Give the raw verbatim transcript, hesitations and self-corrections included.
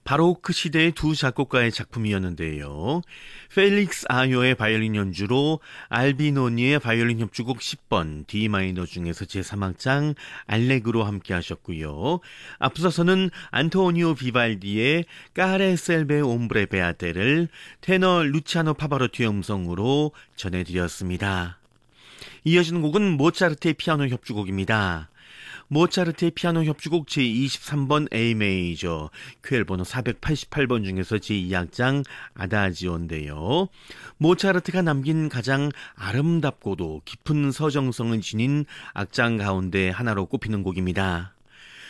바로크 시대의 두 작곡가의 작품이었는데요. 펠릭스 아요의 바이올린 연주로 알비노니의 바이올린 협주곡 십 번 디 마이너 중에서 제삼 악장 알레그로 함께 하셨고요. 앞서서는 안토니오 비발디의 까레 셀베 옴브레 베아테를 테너 루치아노 파바로티의 음성으로 전해드렸습니다. 이어지는 곡은 모차르트의 피아노 협주곡입니다. 모차르트의 피아노 협주곡 제이십삼 번 A 메이저, 큐엘 번호 사백팔십팔 번 중에서 제이 악장 아다지오인데요. 모차르트가 남긴 가장 아름답고도 깊은 서정성을 지닌 악장 가운데 하나로 꼽히는 곡입니다.